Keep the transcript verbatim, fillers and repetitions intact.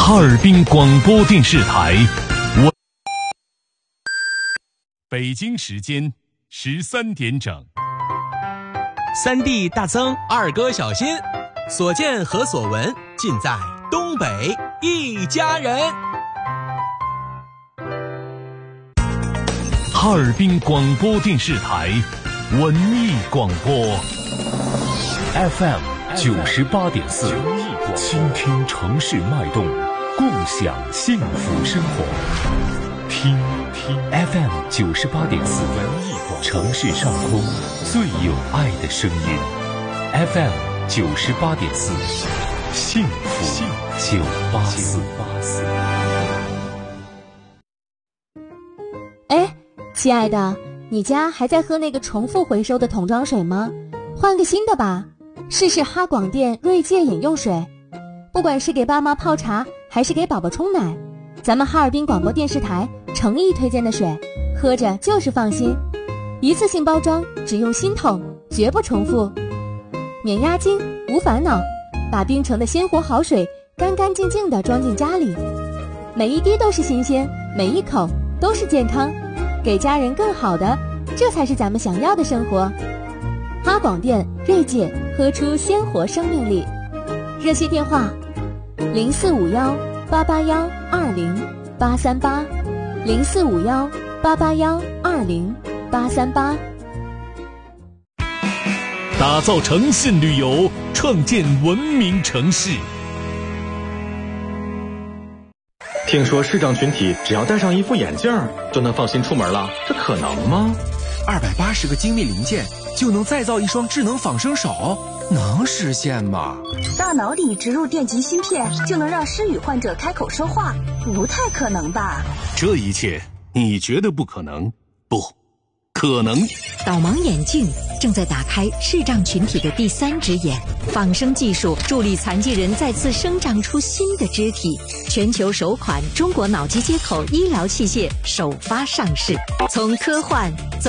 哈尔滨广播电视台，我北京时间十三点整。 三弟大增，二哥小新，所见和所闻尽在东北一家人。 哈尔滨广播电视台文艺广播 F M 九十八点四，倾听城市脉动，共享幸福生活。听听 F M 九十八点四，文艺广播，城市上空最有爱的声音。F M 九十八点四，幸福九八四。 哎，亲爱的，你家还在喝那个重复回收的桶装水吗？换个新的吧，试试哈广电锐界饮用水。不管是给爸妈泡茶，还是给宝宝冲奶，咱们哈尔滨广播电视台诚意推荐的水，喝着就是放心。一次性包装，只用新桶，绝不重复，免押金，无烦恼，把冰城的鲜活好水干干净净地装进家里，每一滴都是新鲜，每一口都是健康，给家人更好的，这才是咱们想要的生活。哈广电锐界，喝出鲜活生命力。热线电话零四五幺八八幺二零八三八，零四五幺八八幺二零八三八。 打造诚信旅游，创建文明城市。 听说视障群体只要戴上一副眼镜就能放心出门了，这可能吗？ 二百八十个精密零件就能再造一双智能仿生手，能实现吗？ 大脑里植入电极芯片就能让失语患者开口说话，不太可能吧？ 这一切你觉得不可能？不可能。 导盲眼镜正在打开视障群体的第三只眼，仿生技术助力残疾人再次生长出新的肢体。全球首款中国脑机接口医疗器械首发上市，从科幻